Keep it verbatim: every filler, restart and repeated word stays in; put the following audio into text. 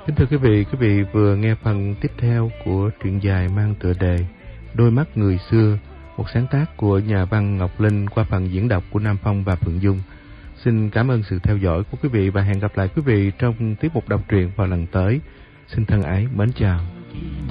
Kính thưa quý vị, quý vị vừa nghe phần tiếp theo của truyện dài mang tựa đề Đôi mắt người xưa, một sáng tác của nhà văn Ngọc Linh qua phần diễn đọc của Nam Phong và Phượng Dung. Xin cảm ơn sự theo dõi của quý vị và hẹn gặp lại quý vị trong tiết mục đọc truyện vào lần tới. Xin thân ái mến chào.